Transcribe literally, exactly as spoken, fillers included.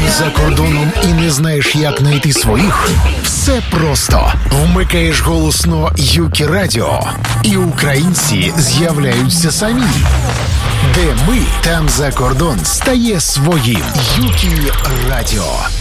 За кордоном і не знаєш, як знайти своїх? Все просто. Вмикаєш голосно Юкі Радіо, і українці з'являються самі. Де ми, там за кордон стає своїм. Юкі Радіо.